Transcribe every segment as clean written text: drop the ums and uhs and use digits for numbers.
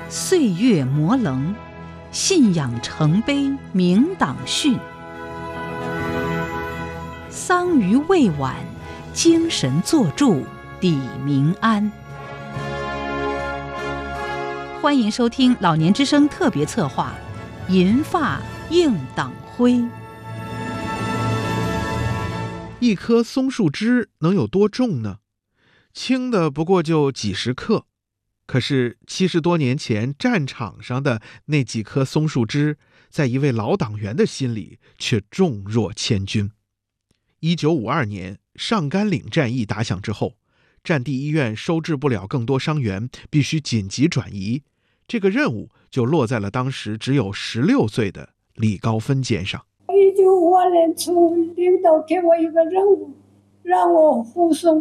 岁月磨棱，信仰成碑明党训。桑榆未晚，精神作铸砥民安。欢迎收听老年之声特别策划《银发映党徽》。 一棵松树枝能有多重呢？轻的不过就几十克，可是70多年前战场上的那几棵松树枝，在一位老党员的心里却重若千钧。1952年上甘岭战役打响之后，战地医院收治不了更多伤员，必须紧急转移，这个任务就落在了当时只有16岁的李高芬肩上。 1952年初，领导给我一个任务，让我护送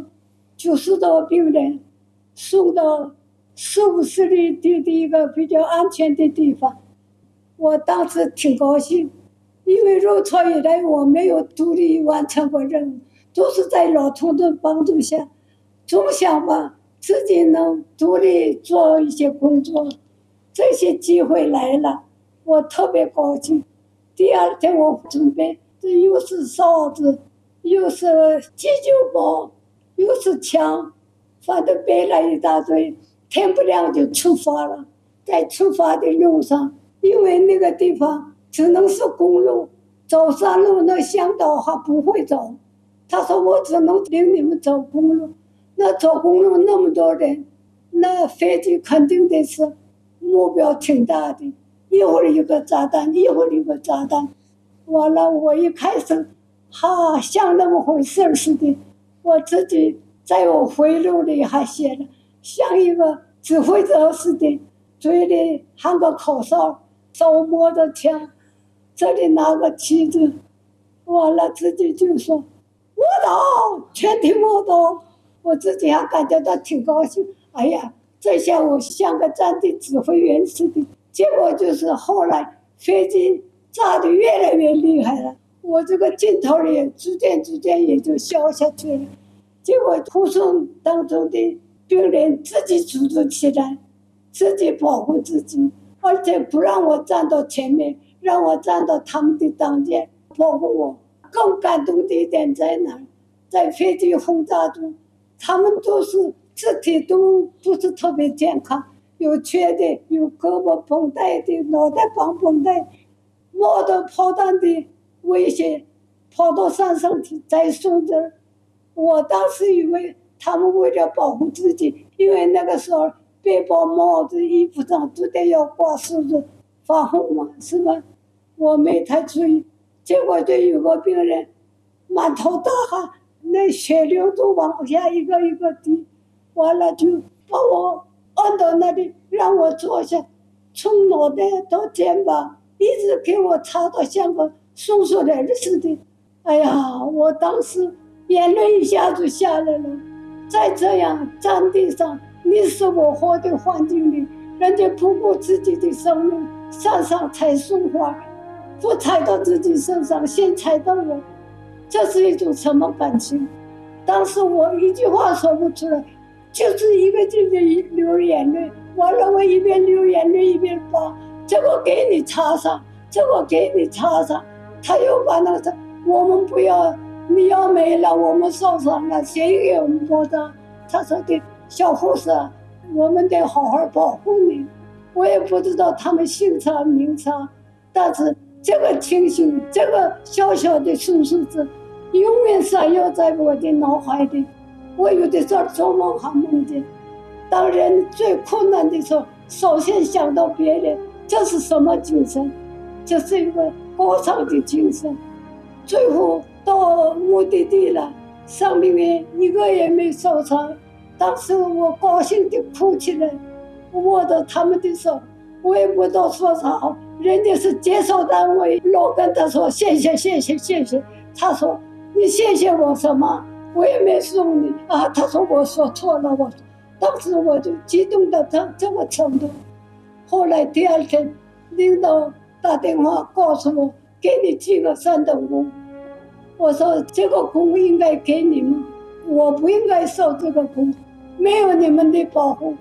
90多病人送到40-50里地的一个比较安全的地方。我当时挺高兴，因为入朝以来我没有独立完成过任务，都是在老同志帮助下，总想吧自己能独立做一些工作。这些机会来了，我特别高兴。第二天我准备，这又是哨子，又是急救包，又是枪，反正背了一大堆。天不亮就出发了。在出发的路上，因为那个地方只能是公路，走山路那向导还不会走，他说我只能领你们走公路。那走公路那么多人，那飞机肯定得是目标挺大的，一会儿一个炸弹，一会儿一个炸弹。完了，我一开始像那么回事似的，我自己在我回路里还写了，像一个指挥者似的，嘴里喊个口哨，手摸着枪，这里拿个旗子。完了自己就说我倒，全体我倒，我自己还感觉到挺高兴。哎呀，这下我像个战地指挥员似的。结果就是后来飞机炸得越来越厉害了，我这个劲头也逐渐也就消下去了。结果护送当中的病人自己组织起来，自己保护自己，而且不让我站到前面，让我站到他们的当间保护我。更感动的一点在哪？在飞机轰炸中，他们都是肢体都不是特别健康，有缺的，有胳膊绷带的，脑袋绑绷带，冒着炮弹的危险跑到山上去再送着。我当时以为他们为了保护自己，因为那个时候背包、帽子、衣服上都得要挂数字防红嘛，是吧？我没太注意，结果就有个病人满头大汗，那血流都往下一个一个滴，完了就把我按到那里让我坐下，从脑袋到肩膀一直给我擦到像个送水人似的。哎呀，我当时眼泪一下子下来了。在这样战地上你死我活的环境里，人家不顾自己的生命上采松花，不踩到自己身上，先踩到我，这是一种什么感情？当时我一句话说不出来，就是一个劲的流眼泪。完了我一边流眼泪一边把这个给你插上，这个给你插上。他又把那个我们不要，你要没了，我们受伤了，谁给我们保障？他说的小护士，我们得好好保护你。我也不知道他们姓啥名啥，但是这个情形，这个小小的数字永远闪耀在我的脑海里。我有的时候做梦还梦见，当人最困难的时候，首先想到别人，这是什么精神？这是一个高尚的精神。最后到目的地了，上面一个也没受伤。当时我高兴地哭起来，握着他们的手，我也不知道说啥好。人家是接受单位，老跟他说谢谢。他说你谢谢我什么？我也没送你啊。他说我说错了，当时我就激动到这个程度。后来第二天领导打电话告诉我，给你记个3等功。我说这个功应该给你们，我不应该受这个功，没有你们的保护，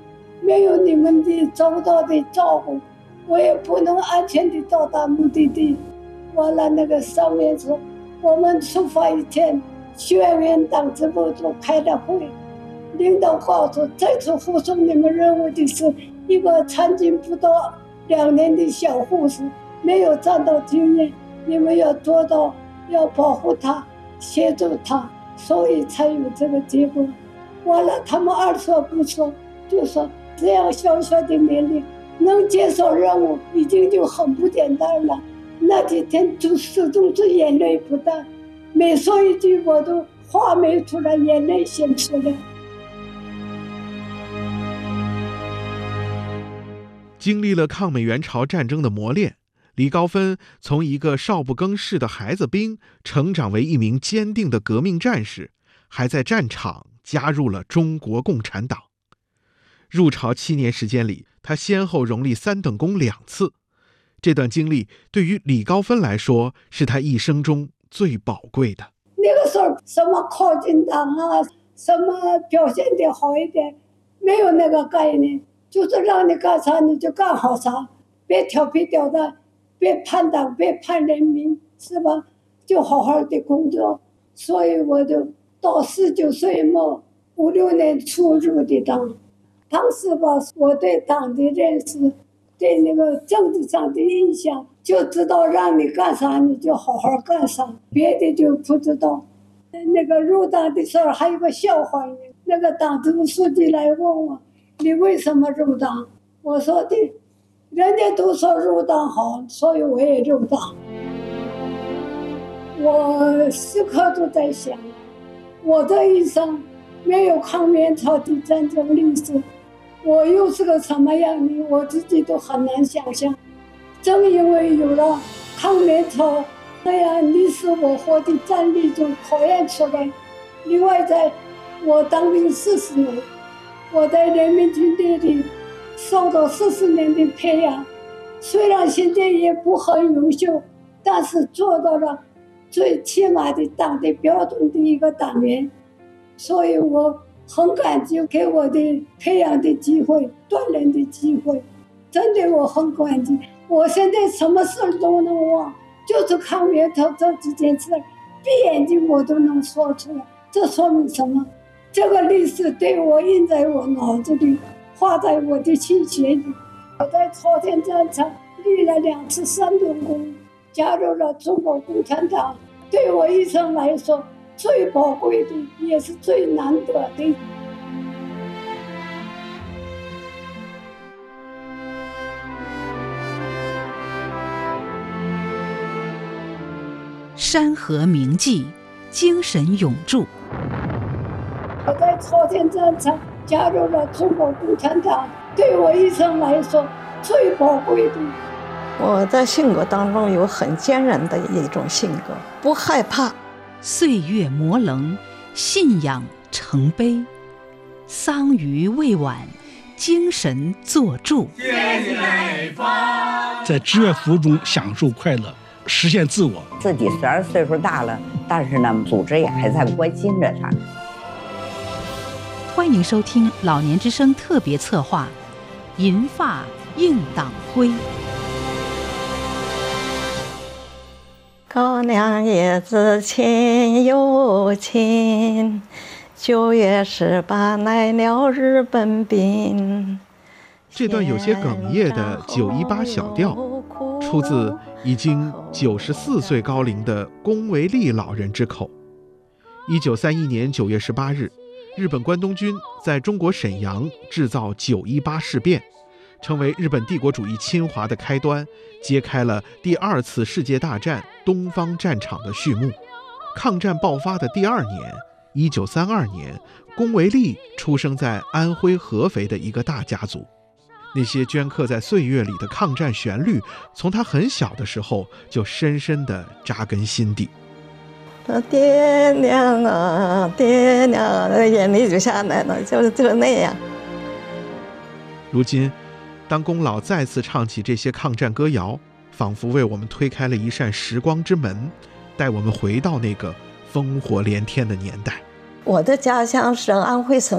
没有你们的周到的照顾，我也不能安全的到达目的地。完了，那个上面说，我们出发一天，学院党支部就开了会，领导告诉这次护送你们任务的是一个参军不到2年的小护士，没有战斗经验，你们要做到要保护他，协助他，所以才有这个结果。完了，他们二说不说，就说这样小小的年龄能接受任务，已经就很不简单了。那几天就始终是眼泪不断，每说一句我都话没出来，眼泪先出来。 经历了抗美援朝战争的磨练，李高芬从一个少不更事的孩子兵成长为一名坚定的革命战士，还在战场加入了中国共产党。入朝7年时间里，他先后荣立3等功2次。这段经历对于李高芬来说，是他一生中最宝贵的。 那个时候什么靠近党啊，什么表现得好一点，没有那个概念，就是让你干啥你就干好啥，别调皮捣蛋，别叛党，别叛人民，是吧？就好好的工作。所以我就到19岁末5、6年初入的党。当时吧，我对党的认识，对那个政治上的印象，就知道让你干啥你就好好干啥，别的就不知道。那个入党的时候还有个笑话，那个党支部书记来问我，你为什么入党？我说的，人家都说入党好，所以我也入党。我时刻都在想，我这一生没有抗美援朝的战争历史，我又是个什么样的，我自己都很难想象。正因为有了抗美援朝那样你死我活的战力中考验出来，另外在我当兵40年，我在人民军队里受到40年的培养，虽然现在也不很优秀，但是做到了最起码的党的标准的一个党员，所以我很感激给我的培养的机会，锻炼的机会，真的我很感激。我现在什么事都能忘，就是抗美援朝这几件事，闭眼睛我都能说出来。这说明什么？这个历史对我印在我脑子里，画在我的心血里。我在朝鲜战场立了2次3等功，加入了中国共产党，对我一生来说最宝贵的，也是最难得的。 山河铭记，精神永驻。 我在朝鲜战场加入了中国共产党，对我一生来说最宝贵的。 我在性格当中有很坚韧的一种性格，不害怕。 岁月磨棱，信仰成碑，桑榆未晚，精神作铸。 在职业服务中享受快乐，实现自我。 自己虽然岁数大了，但是呢，组织也还在关心着他。 欢迎收听老年之声特别策划《银发映党徽》。 高粱叶子亲又亲，9月18来了日本兵。 这段有些哽咽的918小调，出自已经94岁高龄的龚维利老人之口。1931年9月18日，日本关东军在中国沈阳制造918事变，成为日本帝国主义侵华的开端，揭开了第2次世界大战东方战场的序幕。抗战爆发的第2年，1932年，龚维利出生在安徽合肥的一个大家族。那些镌刻在岁月里的抗战旋律，从他很小的时候就深深地扎根心底。 爹娘啊，爹娘啊，眼泪就下来了，就那样。 如今，当龚老再次唱起这些抗战歌谣，仿佛为我们推开了一扇时光之门，带我们回到那个烽火连天的年代。 我的家乡是安徽省